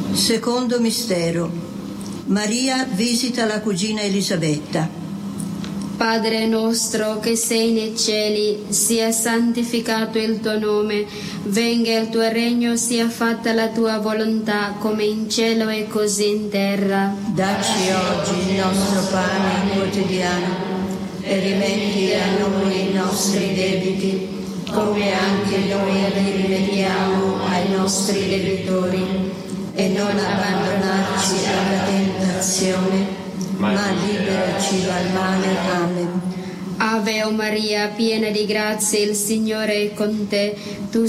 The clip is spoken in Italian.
Secondo mistero. Maria visita la cugina Elisabetta. Padre nostro che sei nei cieli, sia santificato il tuo nome, venga il tuo regno, sia fatta la tua volontà, come in cielo e così in terra. Dacci oggi il nostro pane quotidiano e rimetti a noi i nostri debiti, come anche noi rimettiamo ai nostri debitori, e non abbandonarci alla tentazione, ma liberaci dal male. Amen. Ave o Maria, piena di grazia, il Signore è con te. Tu